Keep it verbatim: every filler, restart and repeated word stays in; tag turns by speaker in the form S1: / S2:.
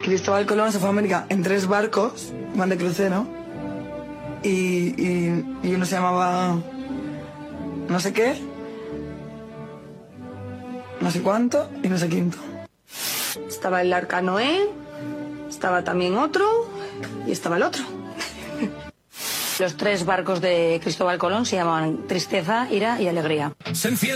S1: Cristóbal Colón se fue a América en tres barcos, van de crucero, y, y, y uno se llamaba no sé qué, no sé cuánto y no sé quinto.
S2: Estaba el Arca Noé, estaba también otro y estaba el otro. Los tres barcos de Cristóbal Colón se llamaban Tristeza, Ira y Alegría.